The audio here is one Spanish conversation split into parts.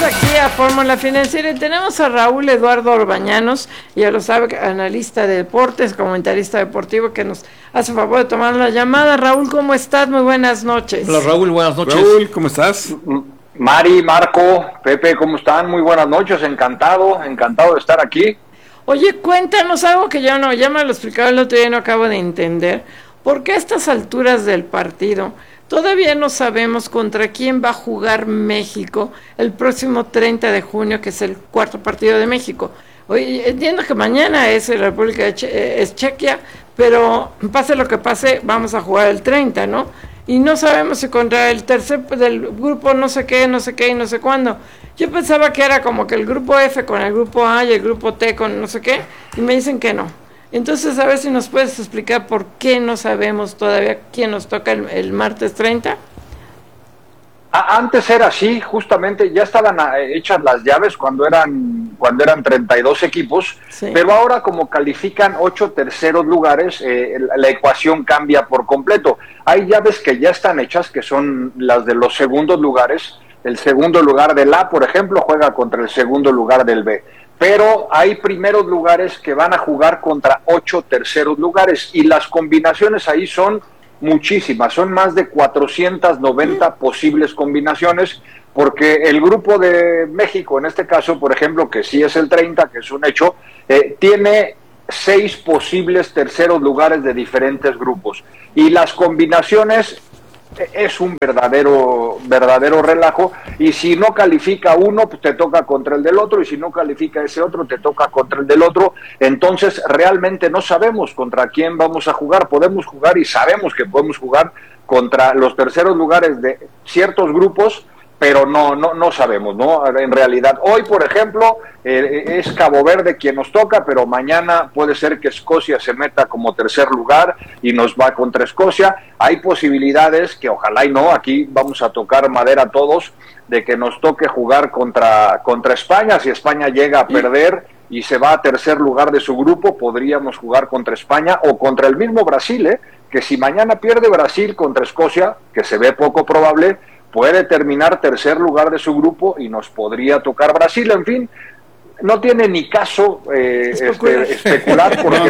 aquí a Fórmula Financiera y tenemos a Raúl Eduardo Orbañanos, ya lo sabe, analista de deportes, comentarista deportivo, que nos hace favor de tomar la llamada. Raúl, ¿cómo estás? Muy buenas noches. Hola Raúl, buenas noches. Raúl, ¿cómo estás? Mari, Marco, Pepe, ¿cómo están? Muy buenas noches, encantado de estar aquí. Oye, cuéntanos algo que ya me lo explicaba el otro día y no acabo de entender. ¿Por qué a estas alturas del partido todavía no sabemos contra quién va a jugar México el próximo 30 de junio, que es el cuarto partido de México? Oye, entiendo que mañana es la República es Chequia, pero pase lo que pase, vamos a jugar el 30, ¿no? Y no sabemos si contra el tercer del grupo no sé qué y no sé cuándo. Yo pensaba que era como que el grupo F con el grupo A y el grupo T con no sé qué, y me dicen que no. Entonces, a ver si nos puedes explicar por qué no sabemos todavía quién nos toca el martes 30. Antes era así, justamente ya estaban hechas las llaves cuando eran 32 equipos, sí. Pero ahora como califican 8 terceros lugares, la ecuación cambia por completo. Hay llaves que ya están hechas, que son las de los segundos lugares. El segundo lugar del A, por ejemplo, juega contra el segundo lugar del B. Pero hay primeros lugares que van a jugar contra 8 terceros lugares y las combinaciones ahí son muchísimas, son más de 490 posibles combinaciones, porque el grupo de México, en este caso, por ejemplo, que sí es el 30, que es un hecho, tiene 6 posibles terceros lugares de diferentes grupos y las combinaciones es un verdadero relajo, y si no califica uno, pues te toca contra el del otro, y si no califica ese otro, te toca contra el del otro. Entonces realmente no sabemos contra quién vamos a jugar. Podemos jugar y sabemos que podemos jugar contra los terceros lugares de ciertos grupos, pero no sabemos, ¿no? En realidad, hoy, por ejemplo, es Cabo Verde quien nos toca, pero mañana puede ser que Escocia se meta como tercer lugar y nos va contra Escocia. Hay posibilidades que ojalá y no, aquí vamos a tocar madera todos, de que nos toque jugar contra España. Si España llega a perder y se va a tercer lugar de su grupo, podríamos jugar contra España o contra el mismo Brasil, que si mañana pierde Brasil contra Escocia, que se ve poco probable, puede terminar tercer lugar de su grupo y nos podría tocar Brasil. En fin, no tiene ni caso especular, porque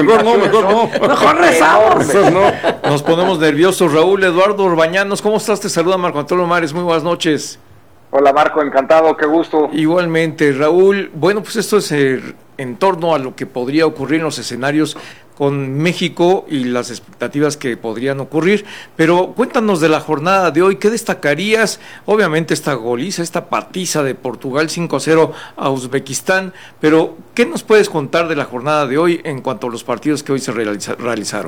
mejor rezamos. Nos ponemos nerviosos. Raúl Eduardo Orbañanos, ¿cómo estás? Te saluda Marco Antonio Mares, muy buenas noches. Hola Marco, encantado, qué gusto. Igualmente, Raúl. Bueno, pues esto es en torno a lo que podría ocurrir en los escenarios con México y las expectativas que podrían ocurrir, pero cuéntanos de la jornada de hoy, ¿qué destacarías? Obviamente esta goliza, esta patiza de Portugal 5-0 a Uzbekistán, pero ¿qué nos puedes contar de la jornada de hoy en cuanto a los partidos que hoy se realizaron?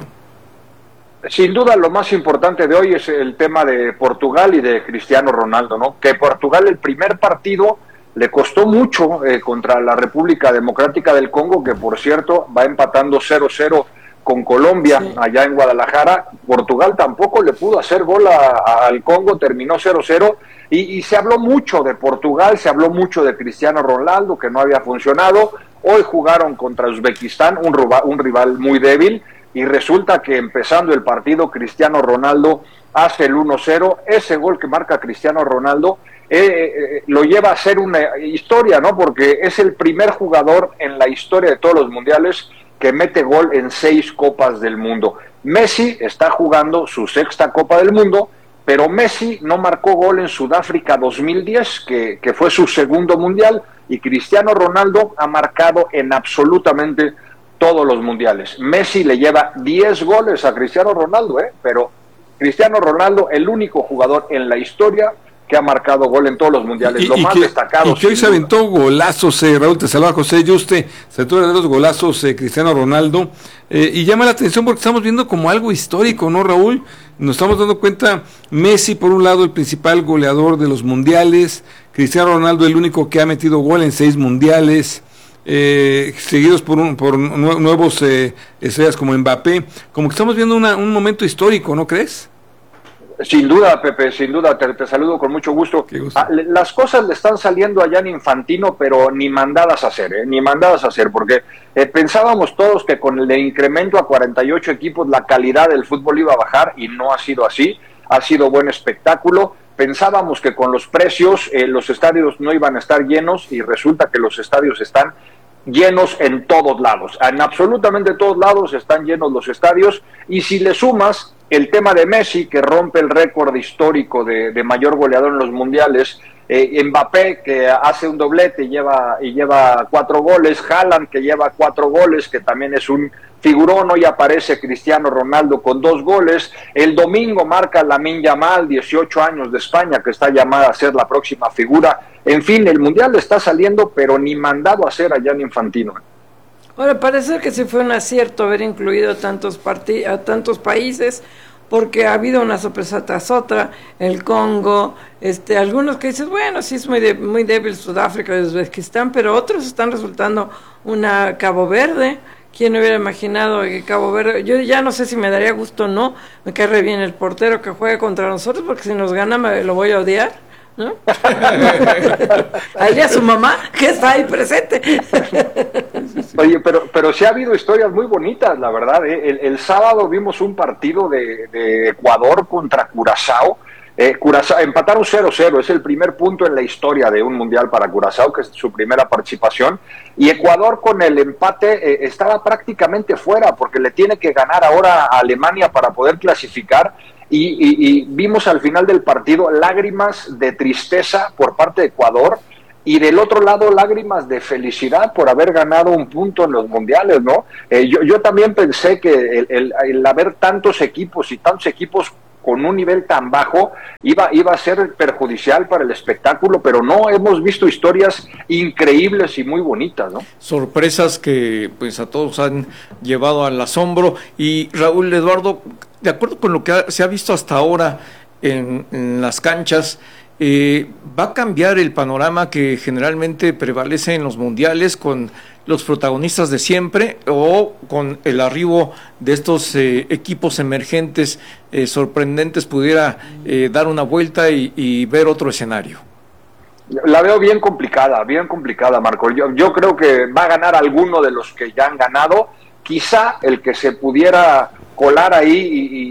Sin duda lo más importante de hoy es el tema de Portugal y de Cristiano Ronaldo, ¿no? Que Portugal, el primer partido le costó mucho contra la República Democrática del Congo, que por cierto va empatando 0-0 con Colombia, sí, allá en Guadalajara. Portugal tampoco le pudo hacer gol al Congo, terminó 0-0, y se habló mucho de Portugal, se habló mucho de Cristiano Ronaldo, que no había funcionado. Hoy jugaron contra Uzbekistán, un rival muy débil, y resulta que empezando el partido Cristiano Ronaldo hace el 1-0, ese gol que marca Cristiano Ronaldo lo lleva a ser una historia, ¿no? Porque es el primer jugador en la historia de todos los mundiales que mete gol en 6 copas del mundo. Messi está jugando su 6ª Copa del Mundo, pero Messi no marcó gol en Sudáfrica 2010, que fue su segundo mundial, y Cristiano Ronaldo ha marcado en absolutamente todos los mundiales. Messi le lleva 10 goles a Cristiano Ronaldo, pero Cristiano Ronaldo, el único jugador en la historia que ha marcado gol en todos los mundiales, lo más destacado. Y que hoy se aventó golazos, Raúl, te saluda José Yuste, se aventó de los golazos Cristiano Ronaldo, y llama la atención porque estamos viendo como algo histórico, ¿no, Raúl? Nos estamos dando cuenta, Messi por un lado el principal goleador de los mundiales, Cristiano Ronaldo el único que ha metido gol en 6 mundiales, seguidos por nuevos estrellas como Mbappé, como que estamos viendo un momento histórico, ¿no crees? Sin duda, Pepe, sin duda, te saludo con mucho gusto. Las cosas le están saliendo allá en Infantino, pero ni mandadas a hacer, porque pensábamos todos que con el incremento a 48 equipos la calidad del fútbol iba a bajar, y no ha sido así. Ha sido buen espectáculo. pensábamos que con los precios los estadios no iban a estar llenos y resulta que los estadios están llenos en todos lados, en absolutamente todos lados están llenos los estadios, y si le sumas el tema de Messi, que rompe el récord histórico de mayor goleador en los mundiales, Mbappé, que hace un doblete y lleva 4 goles, Haaland, que lleva 4 goles, que también es un figurón, hoy aparece Cristiano Ronaldo con 2 goles, el domingo marca Lamine Yamal, 18 años de España, que está llamada a ser la próxima figura. En fin, el Mundial está saliendo, pero ni mandado a hacer allá en Infantino. Ahora, parece que sí fue un acierto haber incluido a tantos países, porque ha habido una sorpresa tras otra, el Congo, algunos que dices, bueno, sí es muy débil Sudáfrica y Uzbekistán, pero otros están resultando una Cabo Verde. ¿Quién hubiera imaginado que Cabo Verde? Yo ya no sé si me daría gusto o no, me cae re bien el portero que juegue contra nosotros, porque si nos gana lo voy a odiar, ¿no? Ahí a su mamá, que está ahí presente. Oye, pero sí ha habido historias muy bonitas, la verdad. El sábado vimos un partido de Ecuador contra Curazao. Curazao empataron 0-0, es el primer punto en la historia de un mundial para Curazao, que es su primera participación, y Ecuador con el empate estaba prácticamente fuera, porque le tiene que ganar ahora a Alemania para poder clasificar, y vimos al final del partido lágrimas de tristeza por parte de Ecuador, y del otro lado lágrimas de felicidad por haber ganado un punto en los mundiales, ¿no? Yo también pensé que el haber tantos equipos con un nivel tan bajo iba a ser perjudicial para el espectáculo, pero no, hemos visto historias increíbles y muy bonitas, ¿no? Sorpresas que pues a todos han llevado al asombro. Y Raúl, Eduardo, de acuerdo con lo que se ha visto hasta ahora en las canchas, ¿va a cambiar el panorama que generalmente prevalece en los mundiales con los protagonistas de siempre, o con el arribo de estos equipos emergentes sorprendentes pudiera dar una vuelta y ver otro escenario? La veo bien complicada, Marco. Yo creo que va a ganar alguno de los que ya han ganado, quizá el que se pudiera colar ahí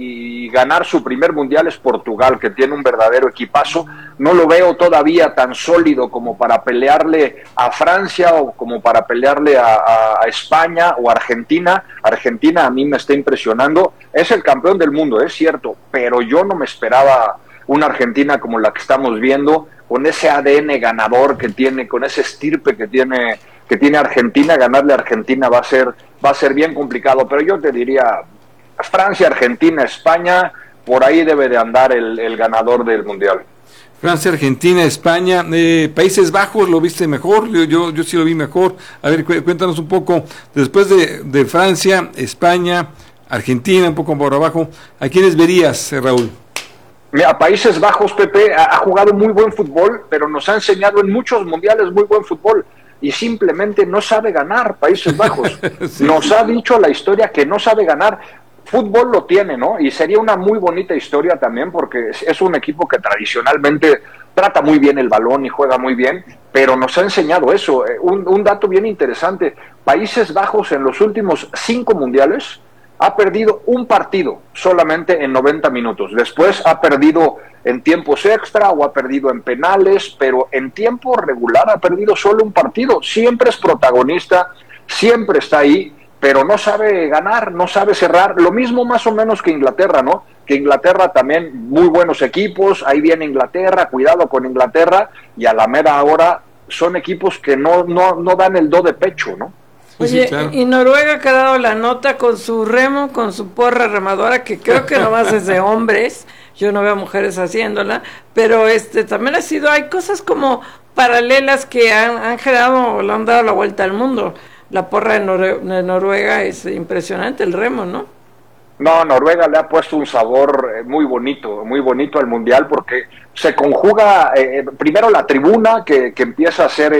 y ganar su primer mundial es Portugal, que tiene un verdadero equipazo. No lo veo todavía tan sólido como para pelearle a Francia o como para pelearle a España o Argentina. Argentina a mí me está impresionando, es el campeón del mundo, es cierto, pero yo no me esperaba una Argentina como la que estamos viendo, con ese ADN ganador que tiene, con ese estirpe que tiene Argentina. Ganarle a Argentina va a ser bien complicado, pero yo te diría Francia, Argentina, España, por ahí debe de andar el ganador del mundial. Francia, Argentina, España, Países Bajos, ¿lo viste mejor? Yo sí lo vi mejor. A ver, cuéntanos un poco, después de Francia, España, Argentina, un poco por abajo, ¿a quiénes verías, Raúl? Mira, Países Bajos, Pepe, ha jugado muy buen fútbol, pero nos ha enseñado en muchos mundiales muy buen fútbol, y simplemente no sabe ganar. Países Bajos sí. Nos ha dicho la historia que no sabe ganar. Fútbol lo tiene, ¿no? Y sería una muy bonita historia también, porque es un equipo que tradicionalmente trata muy bien el balón y juega muy bien, pero nos ha enseñado eso. Un dato bien interesante: Países Bajos en los últimos 5 mundiales ha perdido un partido solamente en 90 minutos. Después ha perdido en tiempos extra o ha perdido en penales, pero en tiempo regular ha perdido solo un partido. Siempre es protagonista, siempre está ahí, pero no sabe ganar, no sabe cerrar. Lo mismo más o menos que Inglaterra, ¿no? Que Inglaterra también, muy buenos equipos, ahí viene Inglaterra, cuidado con Inglaterra, y a la mera hora son equipos que no dan el do de pecho, ¿no? Oye, sí, claro. Y Noruega que ha dado la nota con su remo, con su porra remadora, que creo que nomás es de hombres, yo no veo mujeres haciéndola, pero también hay cosas como paralelas que han generado, le han dado la vuelta al mundo. La porra de Noruega es impresionante, el remo, ¿no? No, Noruega le ha puesto un sabor muy bonito al mundial, porque se conjuga primero la tribuna que empieza a hacer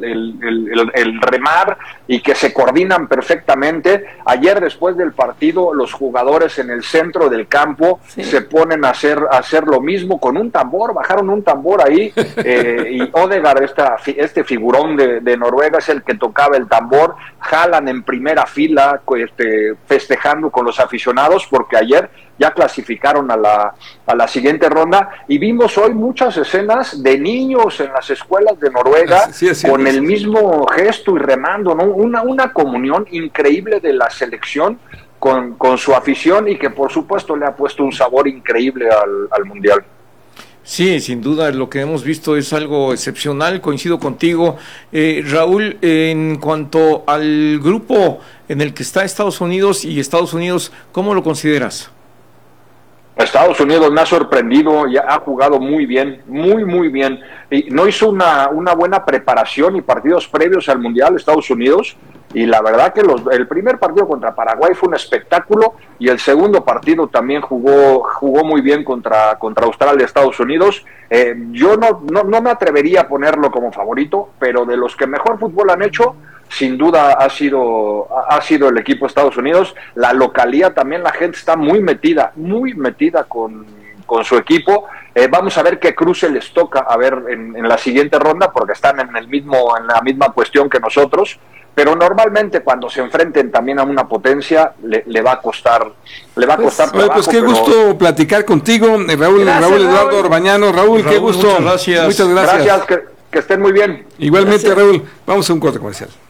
el remar y que se coordinan perfectamente. Ayer, después del partido, los jugadores en el centro del campo se ponen a hacer lo mismo con un tambor, bajaron un tambor ahí y Odegaard, este figurón de Noruega, es el que tocaba el tambor. Haaland en primera fila festejando con los aficionados, porque ayer ya clasificaron a la siguiente ronda, y vimos hoy muchas escenas de niños en las escuelas de Noruega con el mismo gesto y remando, ¿no? Una comunión increíble de la selección con su afición, y que por supuesto le ha puesto un sabor increíble al Mundial. Sí, sin duda lo que hemos visto es algo excepcional, coincido contigo. Raúl, en cuanto al grupo en el que está Estados Unidos, ¿cómo lo consideras? Estados Unidos me ha sorprendido y ha jugado muy bien, muy bien. Y no hizo una buena preparación y partidos previos al Mundial Estados Unidos, y la verdad que el primer partido contra Paraguay fue un espectáculo, y el segundo partido también jugó muy bien contra Australia, Estados Unidos. Yo no me atrevería a ponerlo como favorito, pero de los que mejor fútbol han hecho, sin duda ha sido el equipo de Estados Unidos. La localía también, la gente está muy metida con su equipo. Vamos a ver qué cruce les toca a ver en la siguiente ronda, porque están en la misma cuestión que nosotros, pero normalmente cuando se enfrenten también a una potencia le va a costar trabajo. Pues qué gusto platicar contigo, Raúl Eduardo Orbañano. Raúl, qué gusto. Muchas gracias. Muchas gracias. Que estén muy bien. Igualmente, gracias. Raúl, vamos a un corte comercial.